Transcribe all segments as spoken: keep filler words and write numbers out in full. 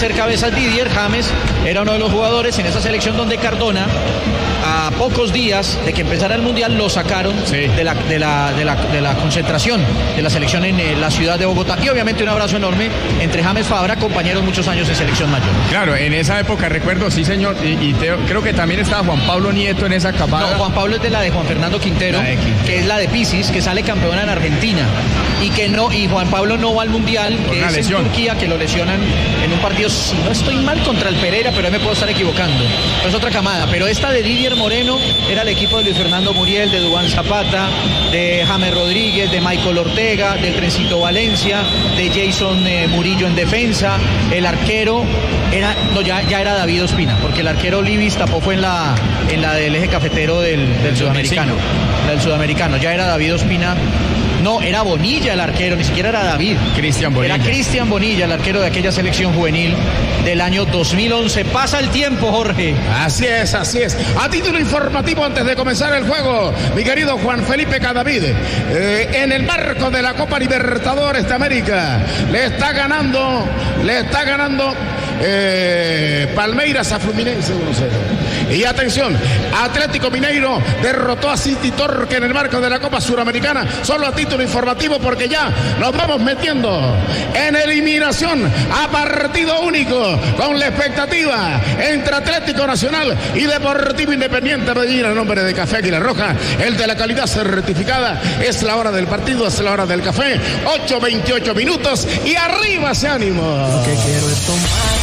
hacer cabezas Didier. James era uno de los jugadores en esa selección donde Cardona, a pocos días de que empezara el Mundial, lo sacaron sí. de, la, de, la, de, la, de la concentración de la selección en eh, la ciudad de Bogotá. Y obviamente un abrazo enorme entre James Fabra, compañeros muchos años en selección mayor. Claro, en esa época recuerdo, sí señor, y, y te, creo que también estaba Juan Pablo Nieto en esa camada. No, Juan Pablo es de la de Juan Fernando Quintero, Quintero. que es la de Pisis, que sale campeona en Argentina. Y que no, y Juan Pablo no va al Mundial, que es lesión. en Turquía, que lo lesionan en un partido, si no estoy mal, contra el Pereira, pero ahí me puedo estar equivocando. Pero es otra camada. Pero esta de Didier Moreno era el equipo de Luis Fernando Muriel, de Duván Zapata, de James Rodríguez, de Michael Ortega, del Trencito Valencia, de Jason eh, Murillo en defensa. El arquero era, no, ya, ya era David Ospina, porque el arquero Libis tapó fue en la, en la del eje cafetero del, del sudamericano. La del sudamericano, ya era David Ospina. No, era Bonilla el arquero, ni siquiera era David. Cristian Bonilla. Era Cristian Bonilla, el arquero de aquella selección juvenil del año dos mil once. Pasa el tiempo, Jorge. Así es, así es. A título informativo, antes de comenzar el juego, mi querido Juan Felipe Cadavid, eh, en el marco de la Copa Libertadores de América, le está ganando, le está ganando eh, Palmeiras a Fluminense uno cero. Y atención, Atlético Mineiro derrotó a City Torque en el marco de la Copa Suramericana. Solo a título informativo, porque ya nos vamos metiendo en eliminación a partido único, con la expectativa entre Atlético Nacional y Deportivo Independiente Medellín. En nombre de Café Águila Roja, el de la calidad certificada. Es la hora del partido, es la hora del café. ocho veintiocho minutos y arriba ese ánimo. Lo que quiero es tomar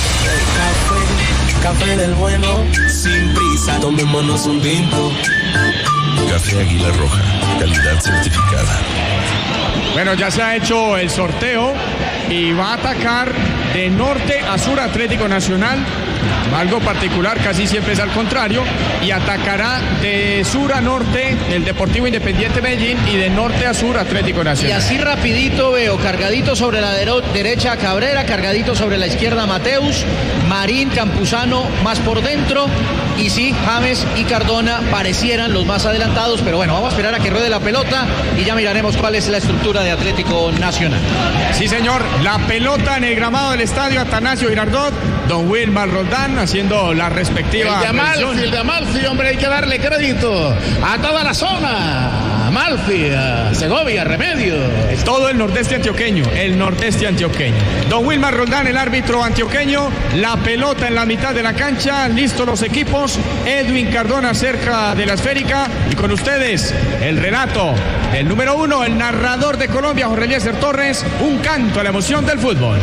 el café, café del bueno, sin prisa, tomémonos un tinto. Café Águila Roja, calidad certificada. Bueno, ya se ha hecho el sorteo y va a atacar de norte a sur Atlético Nacional. Algo particular, casi siempre es al contrario, y atacará de sur a norte el Deportivo Independiente Medellín y de norte a sur Atlético Nacional. Y así rapidito veo, cargadito sobre la derecha Cabrera, cargadito sobre la izquierda Mateus, Marín, Campuzano más por dentro, y sí, James y Cardona parecieran los más adelantados, pero bueno, vamos a esperar a que ruede la pelota y ya miraremos cuál es la estructura de Atlético Nacional. Sí señor, la pelota en el gramado del estadio Atanasio Girardot, don Wilmar Roldán haciendo la respectiva. El de Amalfi, el de Amalfi, hombre, hay que darle crédito a toda la zona. Amalfi, a Segovia, Remedio. Todo el nordeste antioqueño, el nordeste antioqueño. Don Wilmar Roldán, el árbitro antioqueño, la pelota en la mitad de la cancha, listos los equipos, Edwin Cardona cerca de la esférica, y con ustedes el relato del número uno, el narrador de Colombia, Jorge Eliezer Torres, un canto a la emoción del fútbol.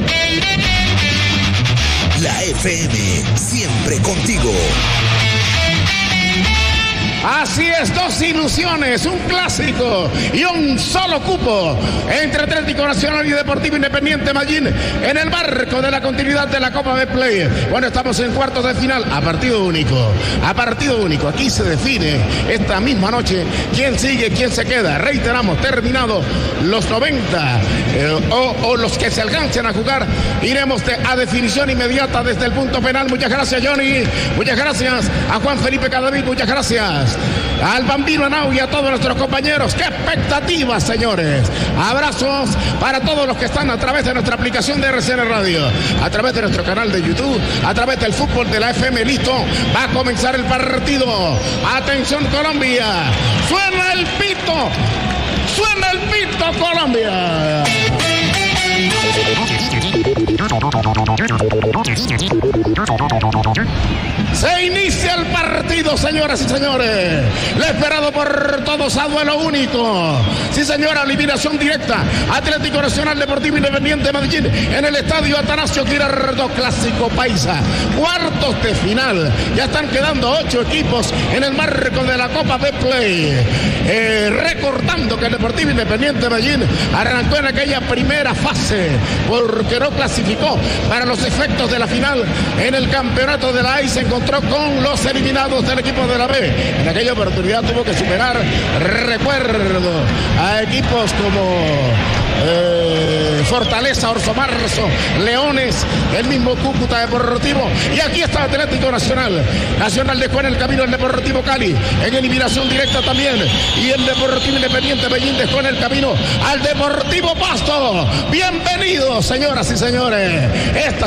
La F M, siempre contigo. Así es, dos ilusiones, un clásico y un solo cupo entre Atlético Nacional y Deportivo Independiente Medellín en el marco de la continuidad de la Copa Betplay. Bueno, estamos en cuartos de final a partido único, a partido único. Aquí se define esta misma noche quién sigue, quién se queda. Reiteramos, terminado los noventa eh, o, o los que se alcancen a jugar, iremos de, a definición inmediata desde el punto penal. Muchas gracias, Johnny, muchas gracias a Juan Felipe Cadavid, muchas gracias al Bambino Henao y a todos nuestros compañeros. ¡Qué expectativas, señores! Abrazos para todos los que están a través de nuestra aplicación de R C N Radio, a través de nuestro canal de YouTube, a través del fútbol de la F M. Listo, va a comenzar el partido. Atención, Colombia. Suena el pito. Suena el pito, Colombia. Se inicia el partido, señoras y señores. Le esperado por todos a duelo único. Sí, señora, eliminación directa. Atlético Nacional, Deportivo Independiente Medellín en el estadio Atanasio Girardot, clásico paisa. Cuartos de final. Ya están quedando ocho equipos en el marco de la Copa Betplay. Eh, recordando que el Deportivo Independiente Medellín arrancó en aquella primera fase porque no clasificó para los efectos de la final en el campeonato de la A y se encontró con los eliminados del equipo de la B. En aquella oportunidad tuvo que superar, recuerdo, a equipos como eh, Fortaleza, Orso Marzo, Leones, el mismo Cúcuta Deportivo, y aquí está Atlético Nacional. Nacional dejó en el camino el Deportivo Cali en eliminación directa también, y el Deportivo Independiente Medellín dejó en el camino al Deportivo Pasto. Bienvenidos, señoras y señores. Esta